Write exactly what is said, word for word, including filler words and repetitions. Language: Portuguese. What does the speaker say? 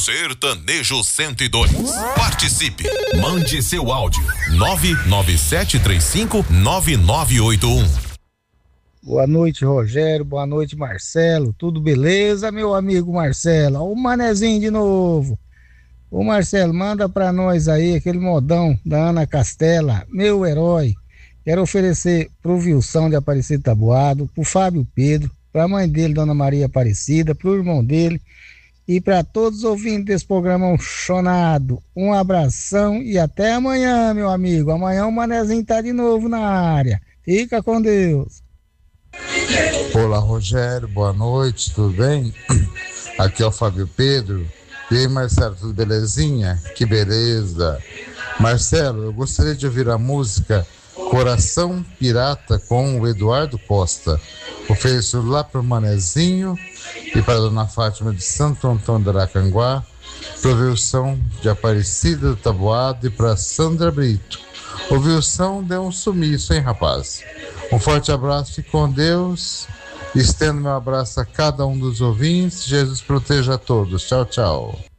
Sertanejo cento e dois. Participe. Mande seu áudio. nove nove sete três cinco nove nove oito um. Boa noite, Rogério. Boa noite, Marcelo. Tudo beleza, meu amigo Marcelo? Ó, o Manezinho de novo. Ô Marcelo, manda pra nós aí aquele modão da Ana Castela, Meu Herói. Quero oferecer pro Wilson de Aparecida Taboado, pro Fábio Pedro, pra mãe dele, Dona Maria Aparecida, pro irmão dele e pra todos os ouvintes desse programa chonado. Um abração e até amanhã, meu amigo. Amanhã o Manezinho tá de novo na área. Fica com Deus. Olá, Rogério, boa noite, tudo bem? Aqui é o Fábio Pedro. E aí, Marcelo, tudo belezinha? Que beleza! Marcelo, eu gostaria de ouvir a música Coração Pirata com o Eduardo Costa. Ofereço lá para o Manezinho e para a Dona Fátima de Santo Antônio do Aracanguá, para o Wilson de Aparecida do Taboado e para Sandra Brito. O Wilson deu um sumiço, hein, rapaz? Um forte abraço, fique com Deus. Estendo meu abraço a cada um dos ouvintes. Jesus proteja a todos. Tchau, tchau.